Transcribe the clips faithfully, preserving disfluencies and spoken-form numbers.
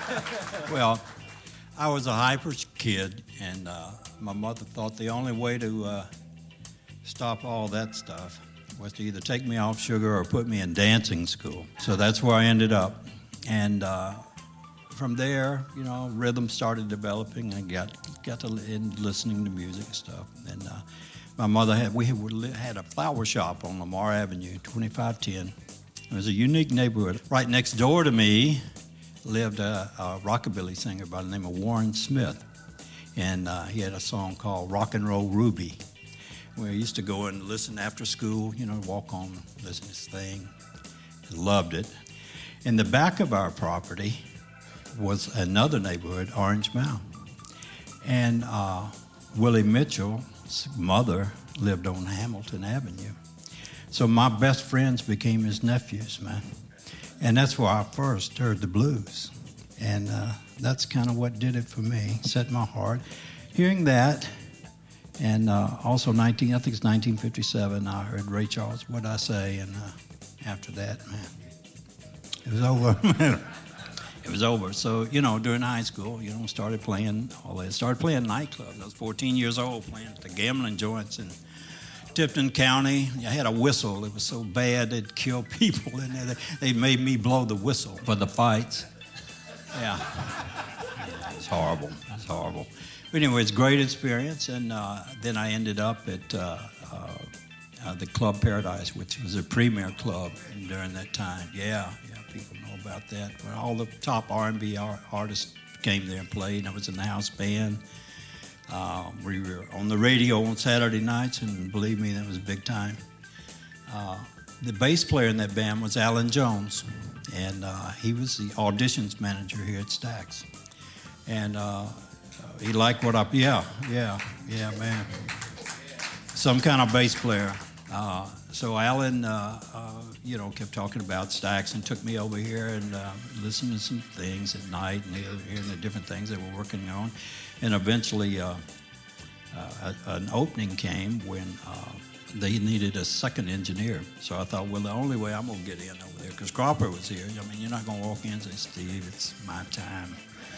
Well, I was a hyper kid, and uh, my mother thought the only way to uh, stop all that stuff was to either take me off sugar or put me in dancing school. So that's where I ended up. And uh, from there, you know, rhythm started developing. I got got to in listening to music and stuff. And uh, my mother had we had a flower shop on Lamar Avenue, twenty-five ten. It was a unique neighborhood. Right next door to me lived a, a rockabilly singer by the name of Warren Smith. And uh, he had a song called Rock and Roll Ruby, where I used to go and listen after school, you know, walk on, listen to this thing. Loved it. In the back of our property was another neighborhood, Orange Mound. And uh, Willie Mitchell's mother lived on Hamilton Avenue. So my best friends became his nephews, man. And that's where I first heard the blues. And uh, that's kind of what did it for me, set my heart. Hearing that, and uh, also nineteen, I think it's nineteen fifty-seven, I heard Ray Charles, What'd I Say? And uh, after that, man, it was over. It was over. So, you know, during high school, you know, started playing all that. Started playing nightclubs. I was fourteen years old, playing at the gambling joints in Tipton County. I had a whistle. It was so bad they'd kill people in there. They made me blow the whistle for the fights. Yeah. Yeah, it's horrible. It's horrible. But anyway, it's a great experience. And uh, then I ended up at uh, uh, uh, the Club Paradise, which was a premier club during that time. Yeah, yeah, people know about that. Well, all the top R and B art- artists came there and played. And I was in the house band. Uh, we were on the radio on Saturday nights, and believe me, that was big time. Uh, the bass player in that band was Alan Jones, and uh, he was the auditions manager here at Stax. And uh, he liked what I, yeah, yeah, yeah, man. Some kind of bass player. Uh, so Alan, uh, uh, you know, kept talking about Stax and took me over here and uh, listened to some things at night and hearing the different things they were working on. And eventually uh, uh, an opening came when uh, they needed a second engineer. So I thought, well, the only way I'm going to get in over there, because Cropper was here. I mean, you're not going to walk in and say, Steve, it's my time.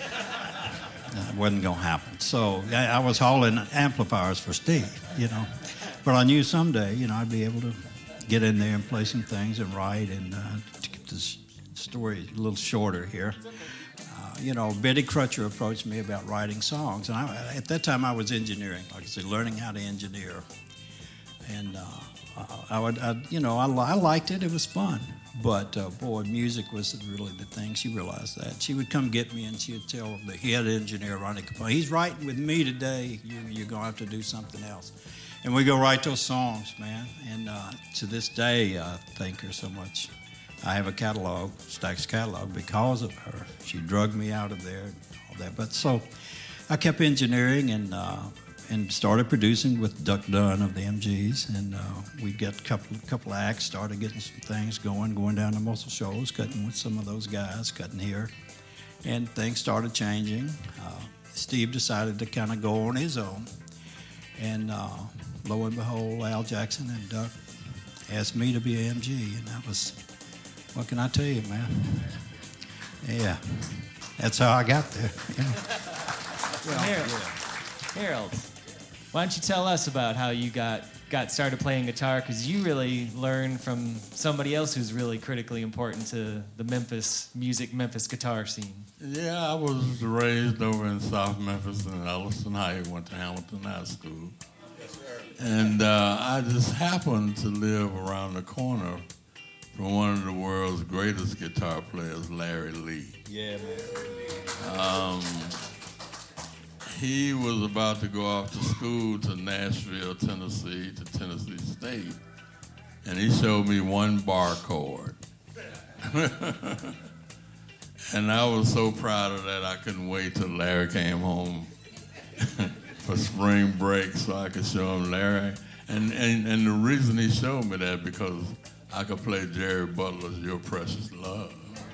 That wasn't going to happen. So I, I was hauling amplifiers for Steve, you know. But I knew someday, you know, I'd be able to get in there and play some things and write. And uh, to keep this story a little shorter here, uh, you know, Betty Crutcher approached me about writing songs. And I, at that time, I was engineering, like I said, learning how to engineer. And uh, I would, I, you know, I, I liked it. It was fun. But, uh, boy, music was really the thing. She realized that. She would come get me, and she would tell the head engineer, Ronnie Capone, he's writing with me today. You, you're going to have to do something else. And we go write those songs, man. And uh, to this day, I thank her so much. I have a catalog, Stax catalog, because of her. She drugged me out of there and all that. But so I kept engineering and uh, and started producing with Duck Dunn of the M Gs. And uh, we got a couple, couple of acts, started getting some things going, going down to Muscle Shoals, cutting with some of those guys, cutting here. And things started changing. Uh, Steve decided to kind of go on his own. And uh, lo and behold, Al Jackson and Duck asked me to be an M G, and that was, what can I tell you, man? Yeah, that's how I got there. Yeah. Well, Harold, yeah. Harold, why don't you tell us about how you got, got started playing guitar? Because you really learned from somebody else who's really critically important to the Memphis music, Memphis guitar scene. Yeah, I was raised over in South Memphis in Ellison High. Went to Hamilton High School. Yes, sir. And uh, I just happened to live around the corner from one of the world's greatest guitar players, Larry Lee. Yeah, man. Um, he was about to go off to school to Nashville, Tennessee, to Tennessee State, and he showed me one bar chord. And I was so proud of that, I couldn't wait till Larry came home for spring break so I could show him Larry. And, and and the reason he showed me that, because I could play Jerry Butler's Your Precious Love.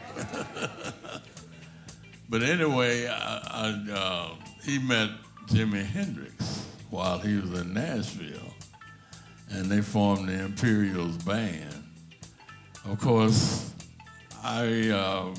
But anyway, I, I, uh, he met Jimi Hendrix while he was in Nashville, and they formed the Imperials band. Of course, I uh,